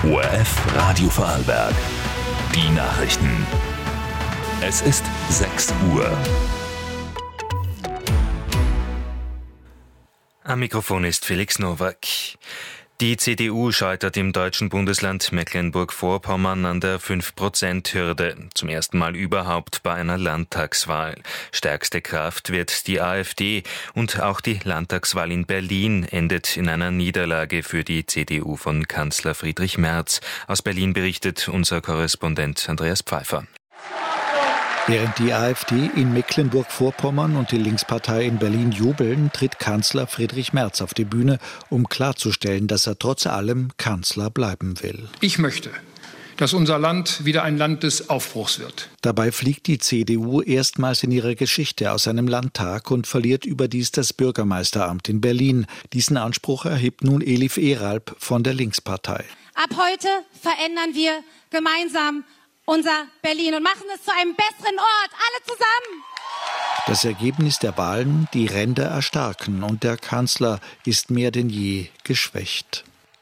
ORF Radio Vorarlberg. Die Nachrichten. Es ist 6 Uhr. Am Mikrofon ist Felix Nowak. Die CDU scheitert im deutschen Bundesland Mecklenburg-Vorpommern an der 5%-Hürde. Zum ersten Mal überhaupt bei einer Landtagswahl. Stärkste Kraft wird die AfD und auch die Landtagswahl in Berlin endet in einer Niederlage für die CDU von Kanzler Friedrich Merz. Aus Berlin berichtet unser Korrespondent Andreas Pfeiffer. Während die AfD in Mecklenburg-Vorpommern und die Linkspartei in Berlin jubeln, tritt Kanzler Friedrich Merz auf die Bühne, um klarzustellen, dass er trotz allem Kanzler bleiben will. Ich möchte, dass unser Land wieder ein Land des Aufbruchs wird. Dabei fliegt die CDU erstmals in ihrer Geschichte aus einem Landtag und verliert überdies das Bürgermeisteramt in Berlin. Diesen Anspruch erhebt nun Elif Eralp von der Linkspartei. Ab heute verändern wir gemeinsam unser Berlin und machen es zu einem besseren Ort, alle zusammen. Das Ergebnis der Wahlen, die Ränder erstarken und der Kanzler ist mehr denn je geschwächt.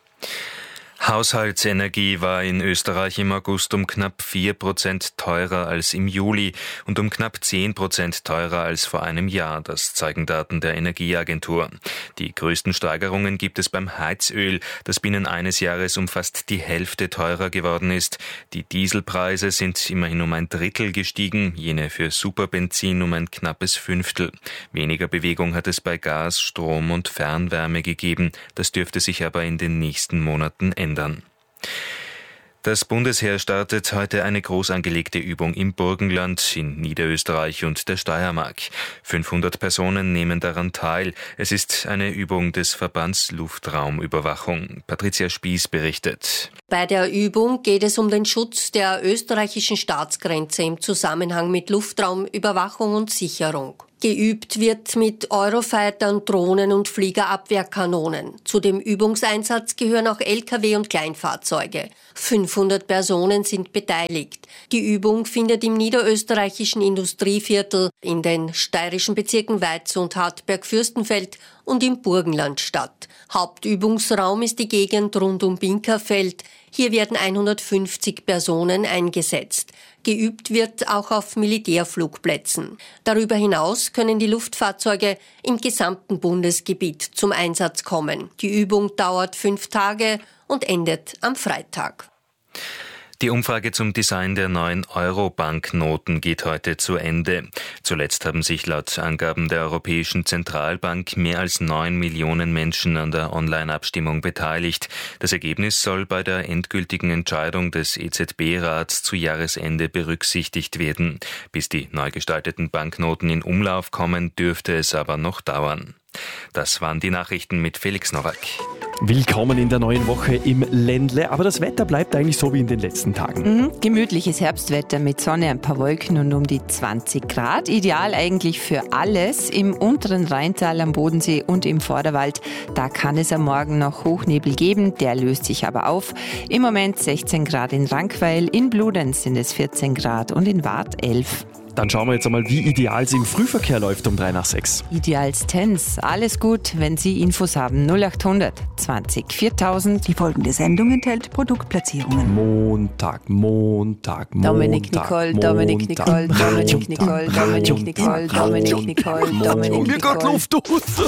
Haushaltsenergie war in Österreich im August um knapp 4% teurer als im Juli und um knapp 10% teurer als vor einem Jahr. Das zeigen Daten der Energieagentur. Die größten Steigerungen gibt es beim Heizöl, das binnen eines Jahres um fast die Hälfte teurer geworden ist. Die Dieselpreise sind immerhin um ein Drittel gestiegen, jene für Superbenzin um ein knappes Fünftel. Weniger Bewegung hat es bei Gas, Strom und Fernwärme gegeben. Das dürfte sich aber in den nächsten Monaten ändern. Das Bundesheer startet heute eine groß angelegte Übung im Burgenland, in Niederösterreich und der Steiermark. 500 Personen nehmen daran teil. Es ist eine Übung des Verbands Luftraumüberwachung. Patricia Spieß berichtet. Bei der Übung geht es um den Schutz der österreichischen Staatsgrenze im Zusammenhang mit Luftraumüberwachung und Sicherung. Geübt wird mit Eurofightern, Drohnen und Fliegerabwehrkanonen. Zu dem Übungseinsatz gehören auch Lkw und Kleinfahrzeuge. 500 Personen sind beteiligt. Die Übung findet im niederösterreichischen Industrieviertel, in den steirischen Bezirken Weiz und Hartberg-Fürstenfeld und im Burgenland statt. Hauptübungsraum ist die Gegend rund um Binkerfeld. Hier werden 150 Personen eingesetzt. Geübt wird auch auf Militärflugplätzen. Darüber hinaus können die Luftfahrzeuge im gesamten Bundesgebiet zum Einsatz kommen. Die Übung dauert 5 Tage und endet am Freitag. Die Umfrage zum Design der neuen Euro-Banknoten geht heute zu Ende. Zuletzt haben sich laut Angaben der Europäischen Zentralbank mehr als 9 Millionen Menschen an der Online-Abstimmung beteiligt. Das Ergebnis soll bei der endgültigen Entscheidung des EZB-Rats zu Jahresende berücksichtigt werden. Bis die neu gestalteten Banknoten in Umlauf kommen, dürfte es aber noch dauern. Das waren die Nachrichten mit Felix Nowak. Willkommen in der neuen Woche im Ländle, aber das Wetter bleibt eigentlich so wie in den letzten Tagen. Gemütliches Herbstwetter mit Sonne, ein paar Wolken und um die 20 Grad. Ideal eigentlich für alles. Im unteren Rheintal, am Bodensee und im Vorderwald, da kann es am Morgen noch Hochnebel geben, der löst sich aber auf. Im Moment 16 Grad in Rankweil, in Bludenz sind es 14 Grad und in Waadt 11. Dann schauen wir jetzt einmal, wie ideal es im Frühverkehr läuft um 3/6. Idealstens. Alles gut, wenn Sie Infos haben. 0800 20 4000. Die folgende Sendung enthält Produktplatzierungen. Montag. Dominik Nicole. Mir geht Luft aus.